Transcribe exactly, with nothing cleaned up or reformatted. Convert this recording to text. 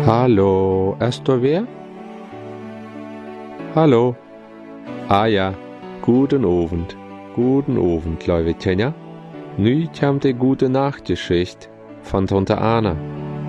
Hallo, est du wer? Hallo. Ah ja, guten Abend. Guten Abend, liebe Tanja. Nu kommt die gute Nachtgeschichte von Tante Anna.